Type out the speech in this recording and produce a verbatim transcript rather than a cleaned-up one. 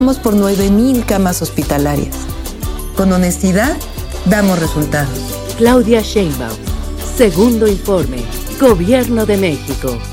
Vamos por nueve mil camas hospitalarias. Con honestidad, damos resultados. Claudia Sheinbaum. Segundo informe. Gobierno de México.